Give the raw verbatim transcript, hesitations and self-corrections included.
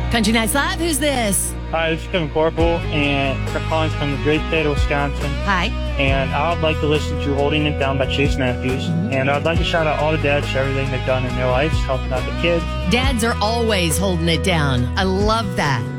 Country Nights Live, who's this? Hi, this is Kevin Corporal, and we're calling from the great state of Wisconsin. Hi. And I would like to listen to Holding It Down by Chase Matthews. Mm-hmm. And I'd like to shout out all the dads for everything they've done in their lives, helping out the kids. Dads are always holding it down. I love that.